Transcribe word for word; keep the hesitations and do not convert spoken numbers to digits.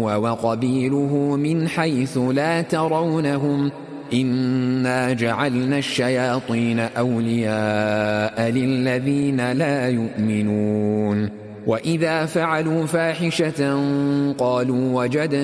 هو وقبيله من حيث لا ترونهم إنا جعلنا الشياطين أولياء للذين لا يؤمنون وإذا فعلوا فاحشة قالوا وجدنا